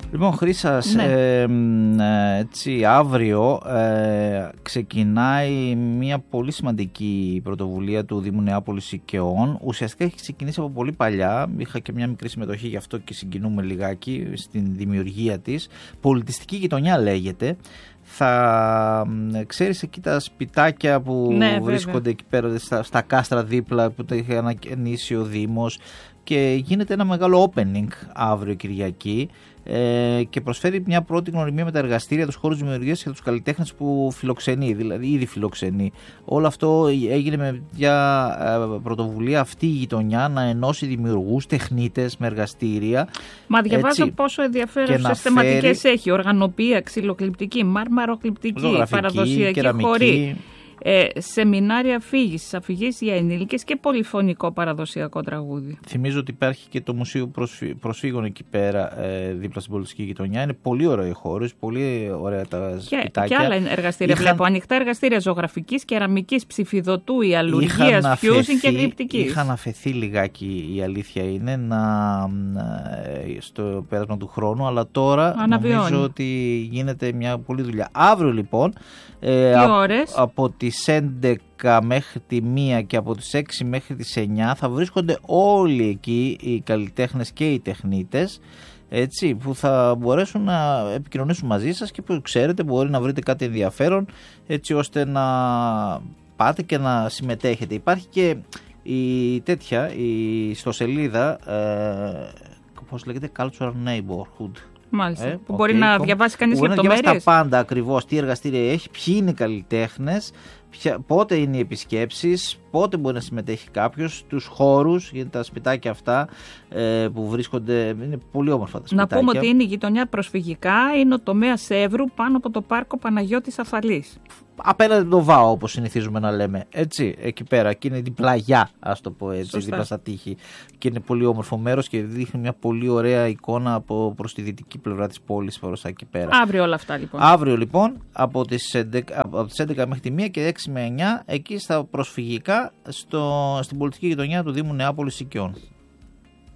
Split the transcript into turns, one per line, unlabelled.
Λοιπόν, Χρύσας, έτσι, αύριο ξεκινάει μια πολύ σημαντική πρωτοβουλία του Δήμου Νεάπολης Οικαιών. Ουσιαστικά έχει ξεκινήσει από πολύ παλιά. Είχα και μια μικρή συμμετοχή, γι' αυτό και συγκινούμε λιγάκι στην δημιουργία της. Πολιτιστική γειτονιά λέγεται. Ξέρεις εκεί τα σπιτάκια που βρίσκονται εκεί πέρα στα κάστρα δίπλα που τα είχε ανακαινήσει ο Δήμος, και γίνεται ένα μεγάλο opening αύριο Κυριακή και προσφέρει μια πρώτη γνωριμία με τα εργαστήρια, τους χώρους δημιουργίας και τους καλλιτέχνες που φιλοξενεί, δηλαδή ήδη φιλοξενεί. Όλο αυτό έγινε με μια πρωτοβουλία αυτή η γειτονιά να ενώσει δημιουργούς, τεχνίτες με εργαστήρια.
Μα διαβάζω πόσο ενδιαφέρουσες θεματικές έχει. Οργανωπία, ξυλοκληπτική, μάρμαροκληπτική, παραδοσιακή χορή. Σεμινάρια αφηγήσεις για ενήλικες και πολυφωνικό παραδοσιακό τραγούδι. Θυμίζω ότι υπάρχει και το Μουσείο Προσφύγων εκεί πέρα, δίπλα στην πολιτιστική γειτονιά. Είναι πολύ ωραίοι χώροι, πολύ ωραία τα σπιτάκια. Και άλλα εργαστήρια βλέπω. Ανοιχτά εργαστήρια ζωγραφικής, κεραμικής, ψηφιδωτού, ιαλουργίας, fusion και γλυπτικής. Είχαν αφαιθεί λιγάκι, η αλήθεια είναι, στο πέρασμα του χρόνου, αλλά τώρα νομίζω ότι γίνεται μια πολλή δουλειά. Αύριο λοιπόν, από τις 11 μέχρι τη 1 και από τις 6 μέχρι τις 9 θα βρίσκονται όλοι εκεί οι καλλιτέχνες και οι τεχνίτες, έτσι, που θα μπορέσουν να επικοινωνήσουν μαζί σας και που ξέρετε μπορεί να βρείτε κάτι ενδιαφέρον, έτσι ώστε να πάτε και να συμμετέχετε. Υπάρχει και η ιστοσελίδα, πώς λέγεται, Cultural Neighborhood. Μάλιστα, που μπορεί να διαβάσει κανείς λεπτομέρειες. Μπορεί να διαβάσει τα πάντα ακριβώς, τι εργαστήρια έχει, ποιοι είναι οι καλλιτέχνες, πότε είναι οι επισκέψεις, πότε μπορεί να συμμετέχει κάποιος, τους χώρους, γιατί τα σπιτάκια αυτά που βρίσκονται, είναι πολύ όμορφα τα σπιτάκια. Να πούμε ότι είναι η γειτονιά προσφυγικά, είναι ο τομέας Εύρου πάνω από το πάρκο Παναγιώτης Αφαλής. Απέναντι από το ΒΑΟ, όπως συνηθίζουμε να λέμε, έτσι, εκεί πέρα, και είναι την πλαγιά, ας το πω έτσι, δίπλα στα τείχη, και είναι πολύ όμορφο μέρος και δείχνει μια πολύ ωραία εικόνα προς τη δυτική πλευρά της πόλης, προς εκεί πέρα. Αύριο όλα αυτά λοιπόν. Αύριο λοιπόν, από τις 11 μέχρι τη 1 και 6 με 9, εκεί στα προσφυγικά, στην πολιτική γειτονιά του Δήμου Νεάπολης Οικειών.